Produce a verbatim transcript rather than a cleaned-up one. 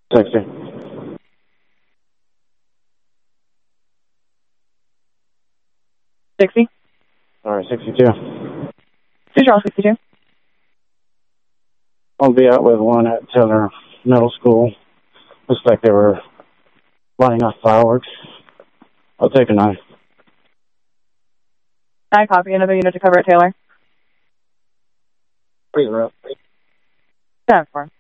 sixty. sixty? Sorry, sixty-two. Two Charles sixty-two. I'll be out with one at Taylor Middle School. Looks like they were lighting off fireworks. I'll take a nine. I copy. Another unit to cover at Taylor. Pretty rough. Ten four.